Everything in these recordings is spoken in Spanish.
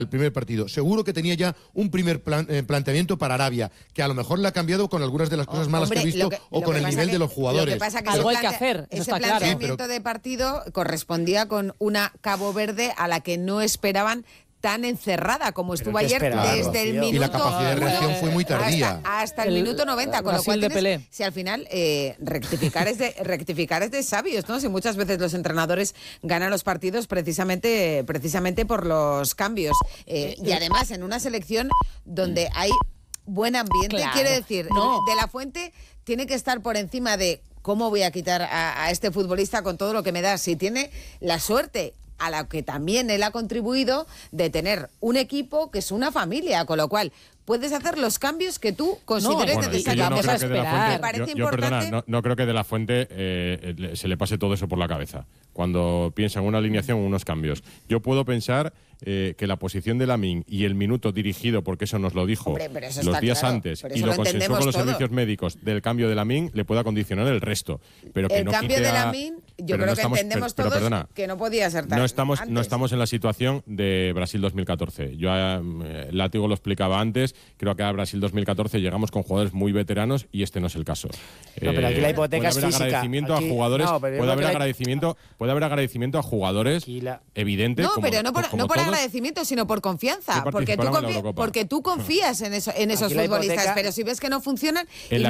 el primer partido. Seguro que tenía ya un primer planteamiento para Arabia, que a lo mejor le ha cambiado con algunas de las cosas malas que ha visto o con el nivel de los jugadores. Lo que pasa que algo hay que hacer, eso está claro. Ese planteamiento de partido correspondía con una Cabo Verde a la que no esperaban tan encerrada como estuvo ayer desde el minuto... Y la capacidad de reacción fue muy tardía. Hasta el minuto 90, con lo cual si al final rectificar es de sabios, ¿no? Si muchas veces los entrenadores ganan los partidos precisamente por los cambios. Y además en una selección donde hay buen ambiente, quiere decir, De la Fuente tiene que estar por encima de cómo voy a quitar a este futbolista con todo lo que me da. Si tiene la suerte, a la que también él ha contribuido, de tener un equipo que es una familia, con lo cual puedes hacer los cambios que tú consideres necesarios. Vamos a esperar. Me parece importante. Perdona, no creo que de la Fuente se le pase todo eso por la cabeza cuando piensa en una alineación o unos cambios. Yo puedo pensar que la posición de Lamine y el minuto dirigido, porque eso nos lo dijo los días antes y lo consensuó con los servicios médicos del cambio de Lamine, le pueda condicionar el resto. Pero que el cambio de Lamine, yo creo que entendemos todos que no podía ser tan no estamos en la situación de Brasil 2014. Yo Látigo lo explicaba antes. Creo que a Brasil 2014 llegamos con jugadores muy veteranos y este no es el caso. Pero aquí la hipoteca es física. Agradecimiento a jugadores, puede haber agradecimiento a jugadores evidente. No, pero no por agradecimiento, sino por confianza. Porque tú confías en esos futbolistas, pero si ves que no funcionan... En la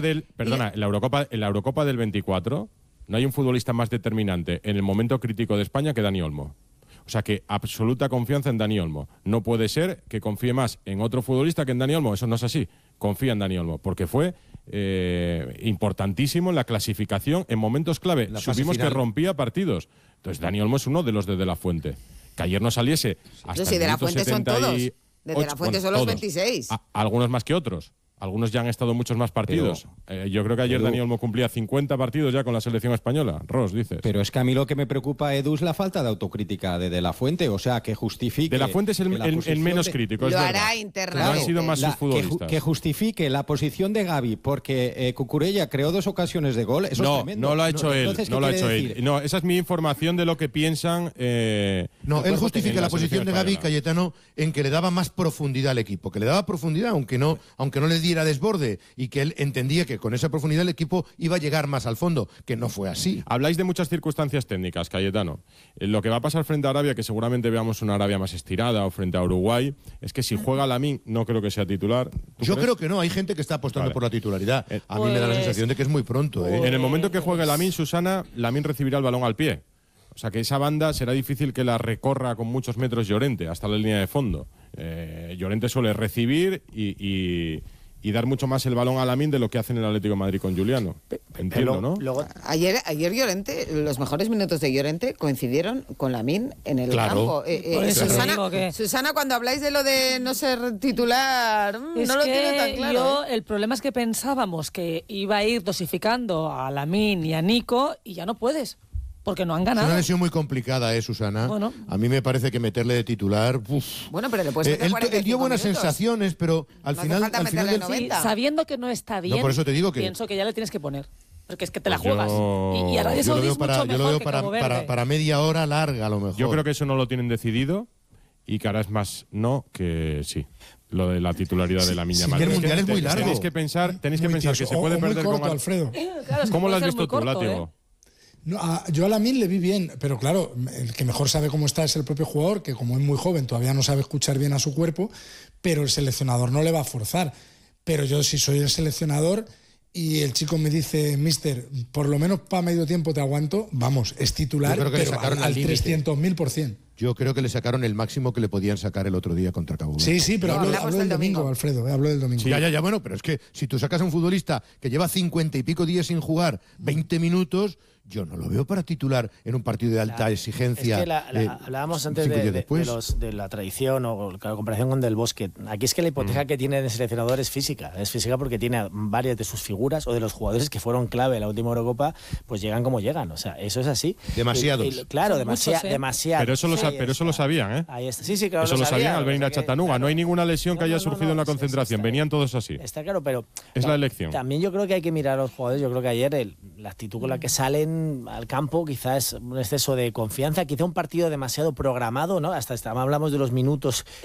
Eurocopa del 24 no hay un futbolista más determinante en el momento crítico de España que Dani Olmo. O sea que absoluta confianza en Dani Olmo. No puede ser que confíe más en otro futbolista que en Dani Olmo. Eso no es así. Confía en Dani Olmo, porque fue importantísimo en la clasificación en momentos clave. Supimos que rompía partidos. Entonces Dani Olmo es uno de los de la Fuente. Que ayer no saliese hasta el de la Fuente 78, son todos. De la Fuente son los 26. Algunos más que otros. Algunos ya han estado muchos más partidos. Yo creo que ayer Dani Olmo cumplía 50 partidos ya con la selección española. Ross, dices. Pero es que a mí lo que me preocupa, Edu, es la falta de autocrítica de la Fuente. O sea, que justifique... De la Fuente es el menos crítico. Lo hará internamente. No han sido más sus futbolistas. Que justifique la posición de Gavi porque Cucurella creó 2 ocasiones de gol. Eso es tremendo. No lo ha hecho él. No lo ha hecho él. No, esa es mi información de lo que piensan. Él justifica la posición de Gavi, Cayetano, en que le daba más profundidad al equipo. Que le daba profundidad, aunque no le diera desborde. Y que él entendía que con esa profundidad el equipo iba a llegar más al fondo, que no fue así. Habláis de muchas circunstancias técnicas, Cayetano. Lo que va a pasar frente a Arabia, que seguramente veamos una Arabia más estirada, o frente a Uruguay, es que si juega Lamine, no creo que sea titular. Yo creo que no, hay gente que está apostando por la titularidad. A mí me da la sensación de que es muy pronto. En el momento que juegue Lamine, Susana, Lamine recibirá el balón al pie. O sea que esa banda será difícil que la recorra con muchos metros Llorente, hasta la línea de fondo. Llorente suele recibir y dar mucho más el balón a Lamine de lo que hace en el Atlético de Madrid con Juliano. Entiendo, ¿no? Ayer Llorente, los mejores minutos de Llorente coincidieron con Lamine en el campo. Susana, cuando habláis de lo de no ser titular, no lo tiene tan claro. El problema es que pensábamos que iba a ir dosificando a Lamine y a Nico y ya no puedes. Porque no han ganado. Es una lesión muy complicada, Susana. Bueno. A mí me parece que meterle de titular... Bueno, pero le puedes meter 45 él dio buenas sensaciones, pero al final del... Sí, sabiendo que no está bien, por eso te digo que... pienso que ya le tienes que poner. Porque es que te la juegas. Y Arabia Saudí es mucho mejor yo lo veo que Cabo Verde. para media hora larga, a lo mejor. Yo creo que eso no lo tienen decidido y que ahora es más no que sí. Lo de la titularidad de Lamine Yamal. El mundial es muy largo. Tenéis que pensar que se puede perder corto, con Alfredo. ¿Cómo lo has visto tú, Látigo? No, yo a Lamine le vi bien, pero claro, el que mejor sabe cómo está es el propio jugador, que como es muy joven todavía no sabe escuchar bien a su cuerpo, pero el seleccionador no le va a forzar. Pero yo, si soy el seleccionador y el chico me dice, mister, por lo menos para medio tiempo te aguanto, vamos, es titular, pero al 300.000%. Yo creo que le sacaron el máximo que le podían sacar el otro día contra Cabo Verde. Sí, pero hablo del domingo, Alfredo, hablo del domingo. Sí, ya, bueno, pero es que si tú sacas a un futbolista que lleva 50 y pico días sin jugar, 20 minutos... Yo no lo veo para titular en un partido de alta exigencia. Es que hablábamos antes de la tradición o la comparación con Del Bosque. Aquí es que la hipoteca que tiene el seleccionador es física. Es física porque tiene varias de sus figuras o de los jugadores que fueron clave en la última Eurocopa, pues llegan como llegan. O sea, eso es así. Demasiados. Claro, demasiado. Pero eso lo sabían, ¿eh? Ahí está. Sí, claro. Eso lo sabían al venir a Chattanooga. Claro. No hay ninguna lesión que haya surgido en la concentración. Venían todos así. Está claro, pero... Es la elección. También yo creo que hay que mirar a los jugadores. Yo creo que ayer la actitud con la que salen al campo quizás es un exceso de confianza, quizá un partido demasiado programado, ¿no? Hasta hablamos de los minutos